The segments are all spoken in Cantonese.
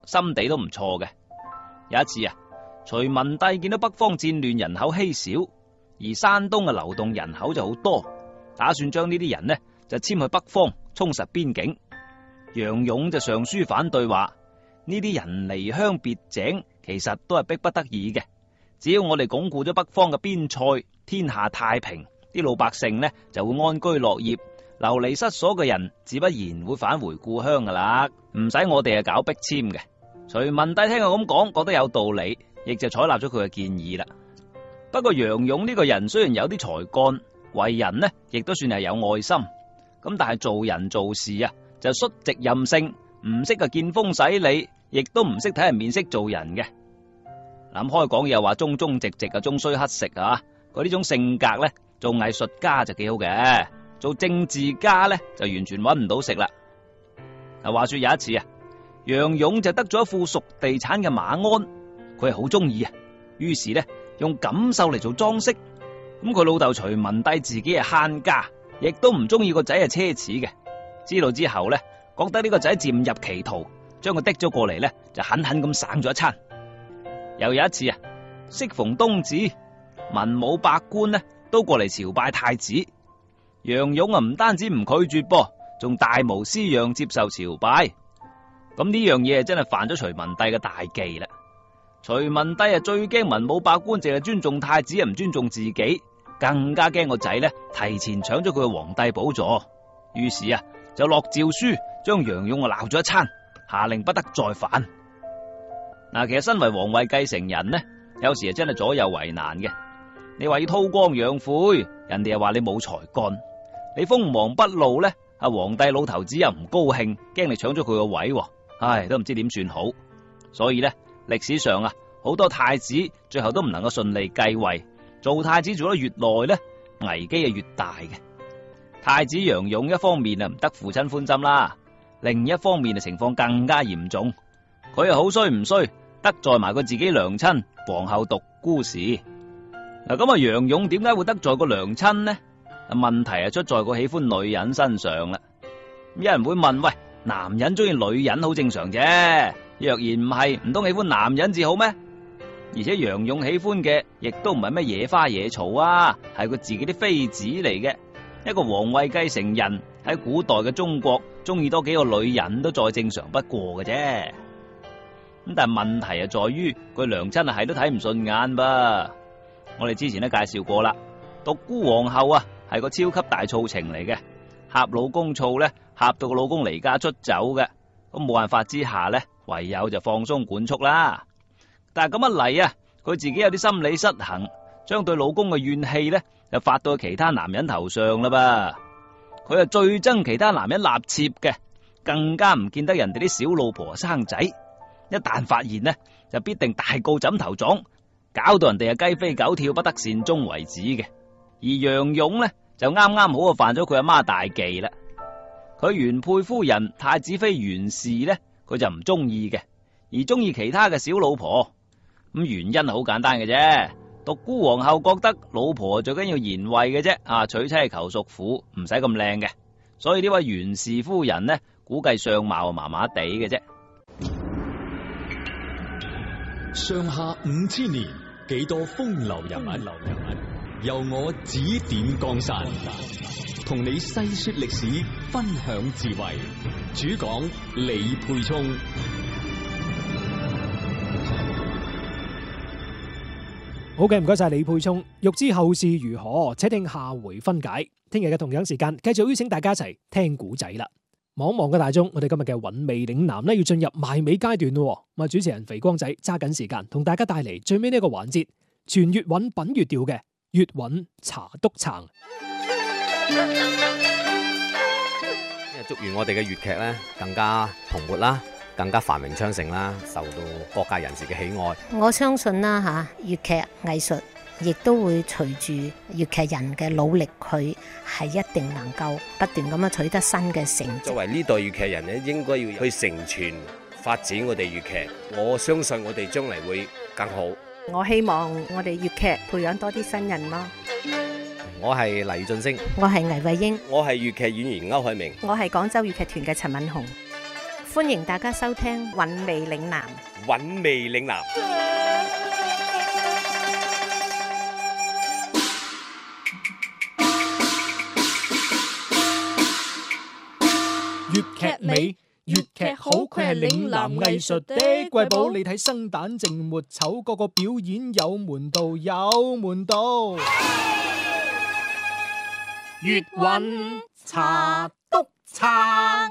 心地都唔錯嘅。有一次啊，隋文帝見到北方戰亂，人口稀少，而山東嘅流動人口就好多，打算將呢啲人呢就遷去北方充實邊境。楊勇就上書反對話：呢啲人離鄉別井，其實都係逼不得已嘅。只要我哋鞏固咗北方嘅邊塞，天下太平，啲老百姓呢就會安居樂業，流離失所嘅人自不然會返回故鄉噶啦，唔使我哋搞逼遷嘅。隋文帝聽佢咁講，覺得有道理，亦就採納咗佢嘅建議啦。不過楊勇呢個人雖然有啲才幹，為人呢亦都算係有愛心，咁但係做人做事啊就率直任性，唔識見風使舵，亦都唔識睇人面色做人嘅。諗開講又話忠忠直直啊，終須乞食啊，佢呢種性格呢，做藝術家就幾好嘅，做政治家呢，就完全搵唔到食啦。嗱，話說有一次啊，楊勇就得咗一副熟地產嘅馬鞍，佢係好中意啊，於是呢，用錦繡嚟做裝飾。咁佢老豆隋文帝自己係慳家，亦都唔中意個仔係奢侈嘅。知道之後呢，覺得呢個仔漸入歧途，將佢滴咗過嚟呢，就狠狠咁省咗一餐。又有一次啊，適逢冬至，文武百官呢都過嚟朝拜太子。楊勇啊唔單止唔拒絕噃，仲大模斯樣接受朝拜。咁呢樣嘢真係犯咗隋文帝嘅大忌啦。隋文帝啊最驚文武百官淨係尊重太子，唔尊重自己，更加驚個仔呢提前搶咗佢嘅皇帝寶座。於是啊就落詔書將楊勇啊鬧咗一餐，下令不得再犯。嗱，其實身為皇位繼承人呢，有時真係左右為難嘅。你話要韜光養晦，人哋又話你冇才幹；你鋒芒不露呢，皇帝老頭子又唔高興，驚你搶咗佢個位，唉，都唔知點算好。所以呢，歷史上啊，好多太子最後都唔能夠順利繼位，做太子做得越耐呢，危機係越大嘅。太子楊勇一方面啊唔得父親歡心啦，另一方面啊情況更加嚴重，佢又好衰唔衰，得罪埋佢自己娘親皇后獨孤氏。嗱，咁啊楊勇點解會得罪個娘親呢？問題係出在佢喜歡女人身上啦。有人會問：喂，男人中意女人好正常啫，若然唔係，唔通喜歡男人至好咩？而且楊勇喜歡嘅亦都唔係咩野花野草啊，係佢自己啲妃子嚟嘅。一個皇位繼承人喺古代嘅中國，中意多幾個女人都再正常不過嘅啫。咁但係問題就在於佢娘親係都睇唔順眼噃。我哋之前都介紹過啦，獨孤皇后啊係個超級大醋情嚟嘅，呷老公醋咧呷到個老公離家出走嘅。咁冇辦法之下咧，唯有就放鬆管束啦。但係咁一嚟啊，佢自己有啲心理失衡，將對老公嘅怨氣咧就發到其他男人頭上啦噃。佢係最憎其他男人納妾嘅，更加唔見得人哋啲小老婆生仔。一旦發現呢，就必定大告枕頭狀，搞到人哋係雞飛狗跳，不得善終為止嘅。而楊勇呢，就啱啱好犯咗佢阿媽大忌啦。佢原配夫人太子妃袁氏呢，佢就唔中意嘅，而中意其他嘅小老婆。咁原因係好簡單嘅啫，獨孤皇后覺得老婆最緊要賢惠嘅啫，娶妻求淑婦，唔使咁靚嘅。所以呢位袁氏夫人呢，估計相貌麻麻地嘅啫。 上下5000年，幾多風流人物，由我指點江山，同你細說歷史，分享智慧。主講李沛聰。 好嘅，唔該晒李沛聰。欲知後事如何，且聽下回分解。聽日嘅同樣時間，繼續邀請大家一齊聽古仔啦。望望嘅大鐘，我哋今日嘅韻味嶺南咧要進入埋尾階段咯。咁啊，主持人肥光仔揸緊時間同大家帶嚟最尾呢個環節，全粵韻品粵調嘅粵韻茶篤撐。 祝願我哋嘅粵劇咧更加蓬勃啦，更加繁榮昌盛啦，受到各界人士嘅喜愛。 我相信啦嚇，粵劇藝術亦都會隨住粵劇人嘅努力，佢係一定能夠不斷咁樣取得新嘅成績。 作為呢代粵劇人咧，應該要去承傳發展我哋粵劇。我相信我哋將嚟會更好。 我希望我哋粵劇培養多啲新人咯。 我係黎俊升， 我係倪慧英， 我係粵劇演員歐海明， 我係廣州粵劇團嘅陳敏紅。 歡迎大家收聽《韻味嶺南》。 韻味嶺南。 粵劇美，粵劇好，佢係嶺南藝術的瑰寶。你睇生旦淨末丑，個個表演有門道，有門道。粵韻茶督撐，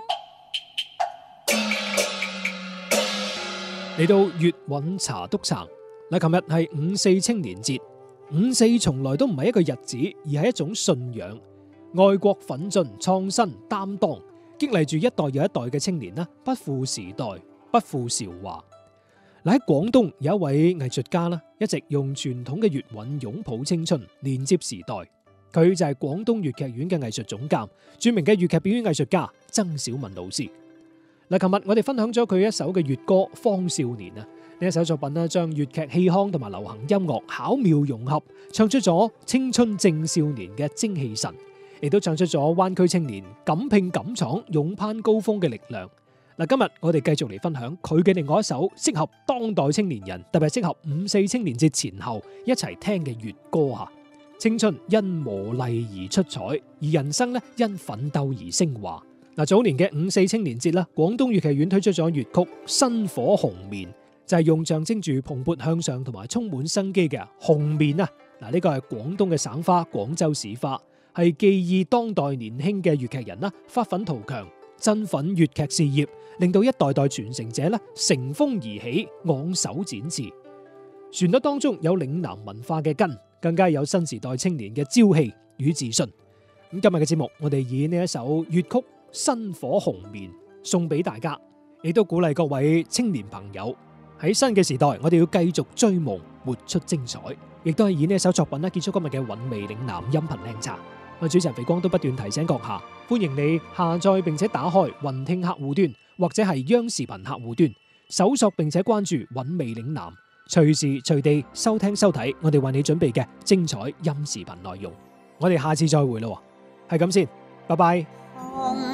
嚟到粵韻茶督撐嗱，琴日係五四青年節。五四從來都唔係一個日子，而係一種信仰，愛國奮進、創新、擔當，激勵住一代又一代嘅青年啦，不負時代，不負韶華。嗱，喺廣東有一位藝術家啦，一直用傳統嘅粵韻擁抱青春，連接時代。佢就係廣東粵劇院嘅藝術總監，著名嘅粵劇表演藝術家曾小文老師。嗱，琴日我哋分享咗佢一首嘅粵歌《方少年》啊，呢一首作品呢，將粵劇氣腔同埋流行音樂巧妙融合，唱出咗青春正少年嘅精氣神，亦都唱出咗灣區青年敢拼敢闖、勇攀高峰嘅力量。嗱，今日我哋繼續嚟分享佢嘅另外一首適合當代青年人，特別係適合五四青年節前後一齊聽嘅粵歌吓。青春因磨礪而出彩，而人生呢因奮鬥而升華。嗱，早年嘅五四青年節啦，廣東粵劇院推出咗粵曲《薪火紅棉》，就係用象徵住蓬勃向上同埋充滿生機嘅紅棉啊！嗱，呢個係廣東嘅省花，廣州市花，係寄意當代年輕嘅粵劇人啦，發奮圖強，振奮粵劇事業，令到一代代傳承者咧乘風而起，昂首展翅。旋律當中有嶺南文化嘅根，更加有新時代青年嘅朝氣與自信。咁今日嘅節目，我哋以呢一首粵曲《薪火紅棉》送俾大家，亦都鼓勵各位青年朋友喺新嘅時代，我哋要繼續追夢，活出精彩。亦都係以呢一首作品結束今日嘅韻味嶺南音頻靚茶。我主持人肥光都不斷提醒閣下，歡迎你下載並且打開雲聽客戶端或者係央視頻客戶端，搜索並且關注韻味嶺南，隨時隨地收聽收睇我哋為你準備嘅精彩音視頻內容。我哋下次再會咯，係咁先，拜拜。